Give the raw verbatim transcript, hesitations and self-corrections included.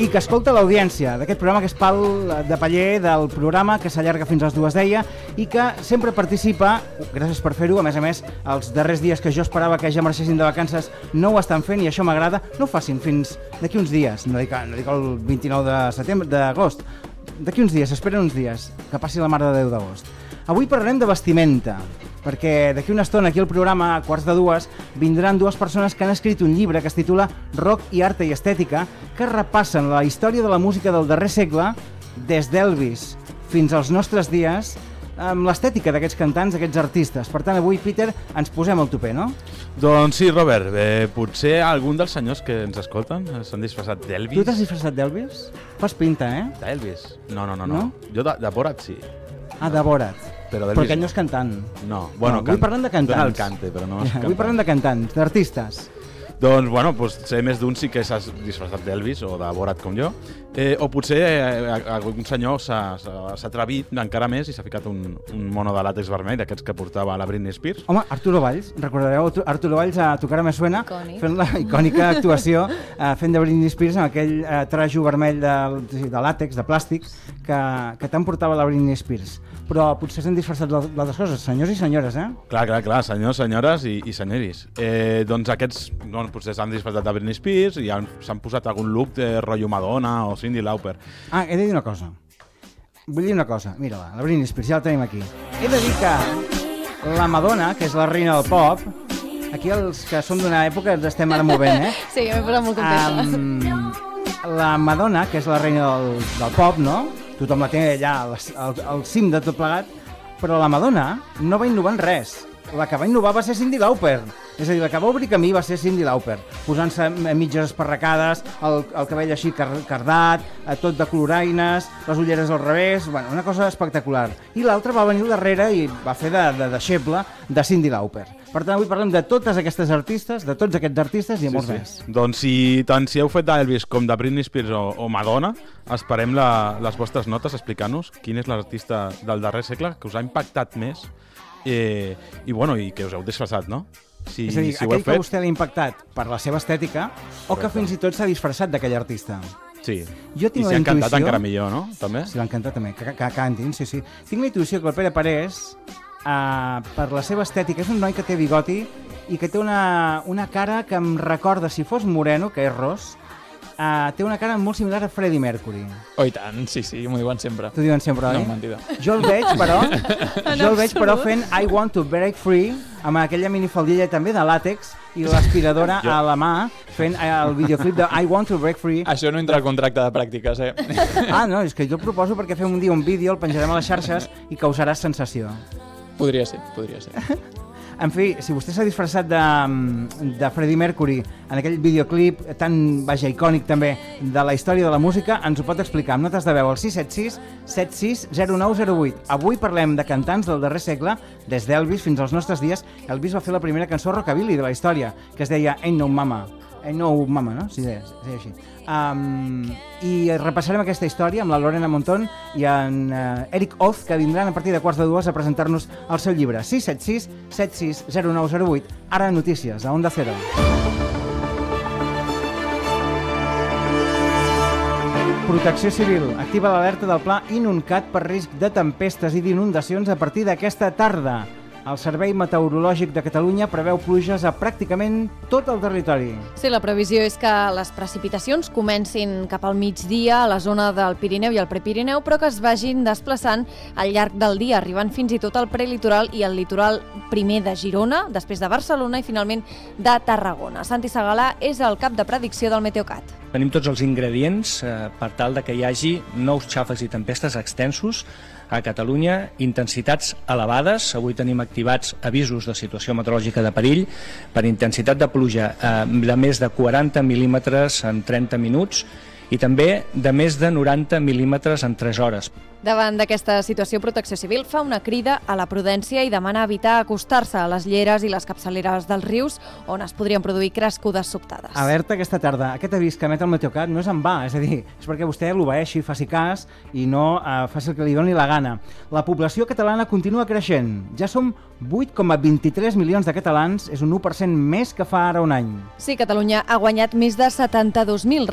i que escolta l'audiència d'aquest programa, que és Pal de Paller, del programa que s'allarga fins a les dues, deia, i que sempre participa, gràcies per fer-ho. A més a més, els darrers dies que jo esperava que ja marxessin de vacances no ho estan fent i això m'agrada. No ho facin fins d'aquí uns dies, no dic, no dic el vint-i-nou de setembre, d'agost, d'aquí uns dies, esperen uns dies, que passi la Mare de Déu d'agost. Avui parlarem de vestimenta, perquè d'aquí una estona, aquí al programa, a quarts de dues, vindran dues persones que han escrit un llibre que es titula Rock i arte i estètica, que repassen la història de la música del darrer segle, des d'Elvis fins als nostres dies, amb l'estètica d'aquests cantants, d'aquests artistes. Per tant, avui, Peter, ens posem al topé, no? Doncs sí, Robert, eh, potser algun dels senyors que ens escolten s'han disfressat d'Elvis. Tu t'has disfressat d'Elvis? Fas pinta, eh? D'Elvis? No, no, no, no. No? Jo de, de Borat sí. Ah, de Borat. Però, però aquell no és cantant. No, bueno, no, avui can... parlem de cantants. Dona el cante, però no és ja, cantant. Avui parlem de cantants, d'artistes. Doncs, bueno, doncs, sé més d'un sí que s'ha disfressat d'Elvis o de Borat com jo, eh, o potser eh, algun senyor s'ha atrevit encara més i s'ha ficat un, un mono de làtex vermell, d'aquests que portava la Britney Spears. Home, Arturo Valls, recordareu Arturo Valls a Tu cara me suena, Icònic. Fent la icònica actuació eh, fent de Britney Spears amb aquell eh, trajo vermell de, de làtex, de plàstic, que, que tant portava la Britney Spears. Però potser s'han disfressat d'altres coses, senyors i senyores, eh? Clar, clar, clar, senyors, senyores i, i senyoris. Eh, doncs aquests doncs, potser s'han disfressat de Britney Spears i s'han posat algun look de rotllo Madonna o Cyndi Lauper. Ah, he de dir una cosa. Vull dir una cosa. Mira-la, la Britney Spears, ja la tenim aquí. He de dir que la Madonna, que és la reina del pop, aquí els que som d'una època ens estem ara movent, eh? Sí, m'he posat molt contenta. Um, la Madonna, que és la reina del, del pop, no? Tothom la té allà al, al, al cim de tot plegat, però la Madonna no va innovar en res. La que va innovar va ser Cyndi Lauper. És a dir, la que va obrir camí va ser Cyndi Lauper, posant-se mitges esparracades, el, el cabell així cardat, tot de coloraines, les ulleres al revés, bueno, una cosa espectacular. I l'altra va venir al darrere i va fer de, de deixeble de Cyndi Lauper. Per tant, avui parlem de totes aquestes artistes, de tots aquests artistes i de molts sí, més. Sí. Doncs si, tant si heu fet d'Elvis com de Britney Spears o, o Madonna, esperem la, les vostres notes explicant-nos quin és l'artista del darrer segle que us ha impactat més eh, i, bueno, i que us heu disfressat, no? Si, és a dir, si aquell fet... que vostè l'ha impactat per la seva estètica o que fins i tot s'ha disfressat d'aquell artista. Sí, jo tinc i si han intuïció... cantat encara millor, no? També? Si l'han cantat també, que, que cantin, sí, sí. Tinc la intuïció que el Pere Parés, uh, per la seva estètica, és un noi que té bigoti i que té una, una cara que em recorda, si fos moreno, que és ros, Uh, té una cara molt similar a Freddie Mercury. Oh, i tant, sí, sí, m'ho diuen sempre. T'ho diuen sempre, oi? No, mentida. Jo el veig, però, jo el veig, però fent I Want to Break Free, amb aquella minifaldilla també de làtex i l'aspiradora a la mà, fent el videoclip de I Want to Break Free. Això no entra al contracte de pràctiques, eh? Ah, no, és que jo el proposo perquè fem un dia un vídeo, el penjarem a les xarxes i causarà sensació. Podria ser, podria ser. En fi, si vostè s'ha disfressat de, de Freddie Mercury en aquell videoclip tan, vaja, icònic també de la història de la música, ens ho pot explicar amb notes de veu al sis set sis set sis zero nou zero vuit. Avui parlem de cantants del darrer segle, des d'Elvis fins als nostres dies. Elvis va fer la primera cançó rockabilly de la història, que es deia Ain't No Mama. Ain't No Mama, no? Sí, és, és així. Um, I repassarem aquesta història amb la Lorena Montón i en uh, Eric Oz, que vindran a partir de quarts de dues a presentar-nos el seu llibre. sis set sis set sis zero nou zero vuit. Ara notícies, a Onda Cero. Protecció Civil activa l'alerta del pla Inuncat per risc de tempestes i d'inundacions a partir d'aquesta tarda. El Servei Meteorològic de Catalunya preveu pluges a pràcticament tot el territori. Sí, la previsió és que les precipitacions comencin cap al migdia a la zona del Pirineu i el Prepirineu, però que es vagin desplaçant al llarg del dia, arribant fins i tot al prelitoral i al litoral primer de Girona, després de Barcelona i finalment de Tarragona. Santi Segalà és el cap de predicció del Meteocat. Tenim tots els ingredients eh, per tal de que hi hagi nous xàfecs i tempestes extensos a Catalunya, intensitats elevades. Avui tenim activats avisos de situació meteorològica de perill per intensitat de pluja eh, de més de quaranta mil·límetres en trenta minuts i també de més de noranta mil·límetres en tres hores. Davant d'aquesta situació, Protecció Civil fa una crida a la prudència i demana evitar acostar-se a les lleres i les capçaleres dels rius on es podrien produir crescudes sobtades. Alerta aquesta tarda. Aquest avís que emet el Meteocat no és en va, és a dir, és perquè vostè l'obeeixi, faci cas i no eh, faci el que li doni la gana. La població catalana continua creixent. Ja som vuit coma vint-i-tres milions de catalans, és un u per cent més que fa ara un any. Sí, Catalunya ha guanyat més de setanta-dos mil